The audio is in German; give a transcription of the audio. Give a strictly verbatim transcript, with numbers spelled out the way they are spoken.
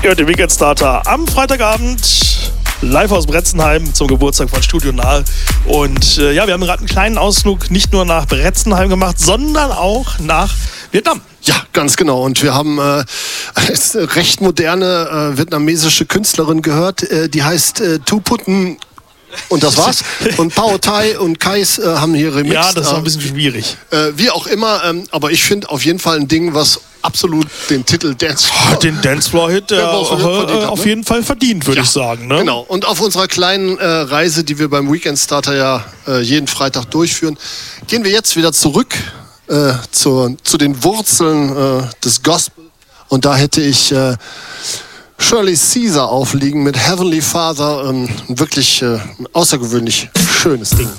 Ja, die Weekend Starter am Freitagabend live aus Bretzenheim zum Geburtstag von Studio Nahe. Und äh, ja, wir haben gerade einen kleinen Ausflug nicht nur nach Bretzenheim gemacht, sondern auch nach Vietnam. Ja, ganz genau. Und wir haben äh, eine recht moderne äh, vietnamesische Künstlerin gehört, äh, die heißt äh, Tu Putten. Und das war's. Und Pao Thai und Kais äh, haben hier remixt. Ja, das war ein bisschen schwierig. Äh, wie auch immer, ähm, aber ich finde auf jeden Fall ein Ding, was absolut den Titel Dancefloor... Oh, den Dancefloor-Hit, der auch, äh, auf jeden Fall verdient, würde ja, ich sagen. Ne? Genau. Und auf unserer kleinen äh, Reise, die wir beim Weekend Starter ja äh, jeden Freitag durchführen, gehen wir jetzt wieder zurück äh, zu, zu den Wurzeln äh, des Gospel. Und da hätte ich... Äh, Shirley Caesar aufliegen mit Heavenly Father. Ähm, wirklich äh, ein außergewöhnlich schönes Ding.